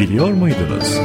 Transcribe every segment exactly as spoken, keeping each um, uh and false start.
Biliyor muydunuz?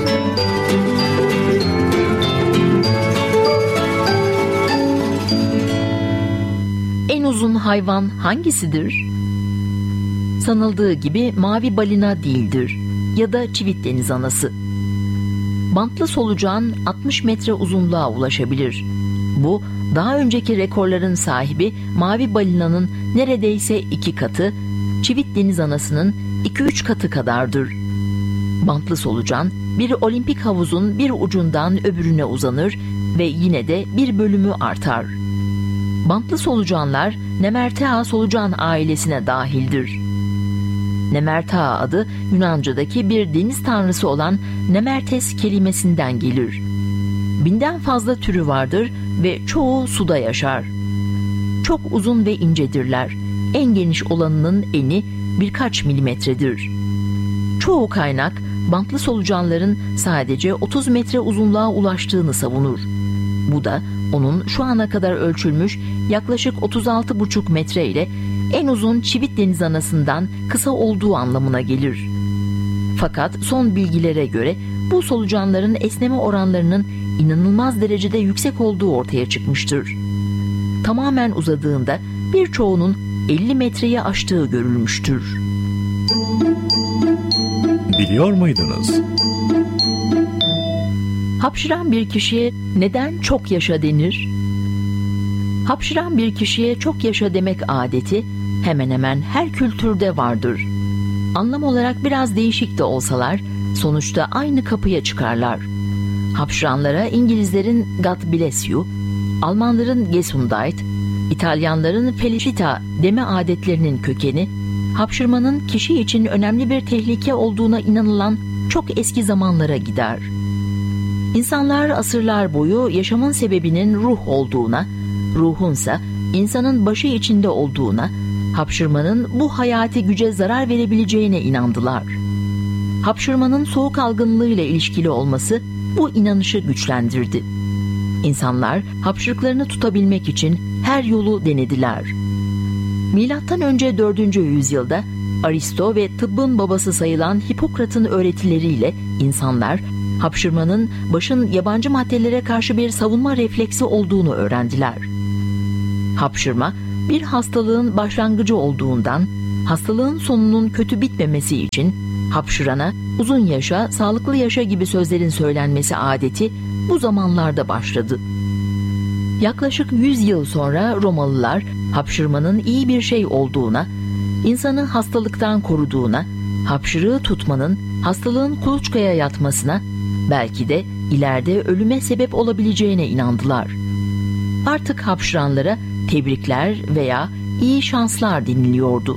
En uzun hayvan hangisidir? Sanıldığı gibi mavi balina değildir ya da çivit deniz anası. Bantlı solucan altmış metre uzunluğa ulaşabilir. Bu, daha önceki rekorların sahibi mavi balinanın neredeyse iki katı, çivit deniz anasının iki üç katı kadardır. Bantlı solucan, bir olimpik havuzun bir ucundan öbürüne uzanır ve yine de bir bölümü artar. Bantlı solucanlar Nemertea solucan ailesine dahildir. Nemertea adı Yunanca'daki bir deniz tanrısı olan Nemertes kelimesinden gelir. Binden fazla türü vardır ve çoğu suda yaşar. Çok uzun ve incedirler. En geniş olanının eni birkaç milimetredir. Çoğu kaynak bantlı solucanların sadece otuz metre uzunluğa ulaştığını savunur. Bu da onun şu ana kadar ölçülmüş yaklaşık otuz altı buçuk metre ile en uzun çivit deniz anasından kısa olduğu anlamına gelir. Fakat son bilgilere göre bu solucanların esneme oranlarının inanılmaz derecede yüksek olduğu ortaya çıkmıştır. Tamamen uzadığında birçoğunun elli metreyi aştığı görülmüştür. Biliyor muydunuz? Hapşıran bir kişiye neden çok yaşa denir? Hapşıran bir kişiye çok yaşa demek adeti hemen hemen her kültürde vardır. Anlam olarak biraz değişik de olsalar sonuçta aynı kapıya çıkarlar. Hapşıranlara İngilizlerin God bless you, Almanların Gesundheit, İtalyanların Felicita deme adetlerinin kökeni, hapşırmanın kişi için önemli bir tehlike olduğuna inanılan çok eski zamanlara gider. İnsanlar asırlar boyu yaşamın sebebinin ruh olduğuna, ruhunsa insanın başı içinde olduğuna, hapşırmanın bu hayati güce zarar verebileceğine inandılar. Hapşırmanın soğuk algınlığıyla ilişkili olması bu inanışı güçlendirdi. İnsanlar hapşırıklarını tutabilmek için her yolu denediler. Milattan önce dördüncü yüzyılda Aristo ve tıbbın babası sayılan Hipokrat'ın öğretileriyle insanlar hapşırmanın başın yabancı maddelere karşı bir savunma refleksi olduğunu öğrendiler. Hapşırma bir hastalığın başlangıcı olduğundan hastalığın sonunun kötü bitmemesi için hapşırana uzun yaşa, sağlıklı yaşa gibi sözlerin söylenmesi adeti bu zamanlarda başladı. Yaklaşık yüz yıl sonra Romalılar hapşırmanın iyi bir şey olduğuna, insanı hastalıktan koruduğuna, hapşırığı tutmanın hastalığın kuluçkaya yatmasına, belki de ileride ölüme sebep olabileceğine inandılar. Artık hapşıranlara tebrikler veya iyi şanslar deniliyordu.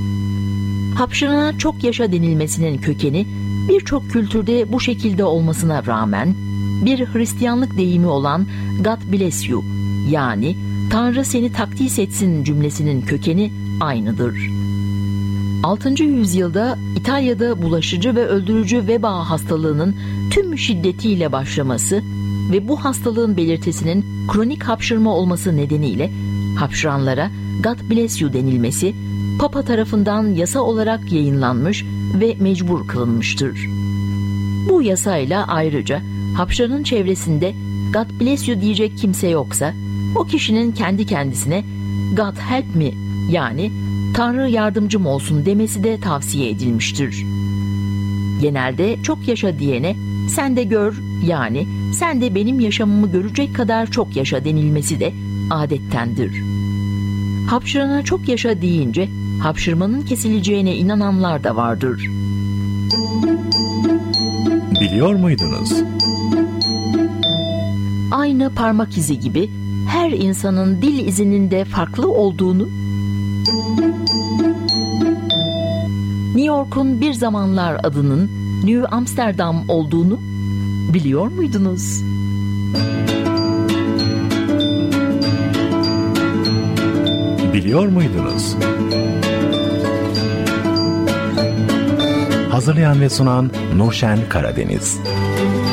Hapşırana çok yaşa denilmesinin kökeni birçok kültürde bu şekilde olmasına rağmen bir Hristiyanlık deyimi olan God bless you, yani Tanrı seni takdis etsin cümlesinin kökeni aynıdır. altıncı yüzyılda İtalya'da bulaşıcı ve öldürücü veba hastalığının tüm şiddetiyle başlaması ve bu hastalığın belirtisinin kronik hapşırma olması nedeniyle hapşıranlara God bless you denilmesi Papa tarafından yasa olarak yayınlanmış ve mecbur kılınmıştır. Bu yasayla ayrıca hapşıranın çevresinde God bless you diyecek kimse yoksa o kişinin kendi kendisine God help me, yani Tanrı yardımcım olsun demesi de tavsiye edilmiştir. Genelde çok yaşa diyene sen de gör, yani sen de benim yaşamımı görecek kadar çok yaşa denilmesi de adettendir. Hapşırana çok yaşa deyince hapşırmanın kesileceğine inananlar da vardır. Biliyor muydunuz? Aynı parmak izi gibi her insanın dil izinin de farklı olduğunu, New York'un bir zamanlar adının New Amsterdam olduğunu biliyor muydunuz? Biliyor muydunuz? Hazırlayan ve sunan Nurşen Karadeniz.